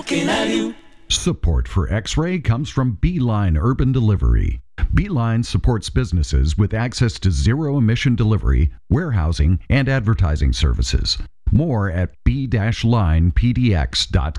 looking at you. Support for X-Ray comes from Beeline Urban Delivery. Beeline supports businesses with access to zero-emission delivery, warehousing, and advertising services. More at b-linepdx.com.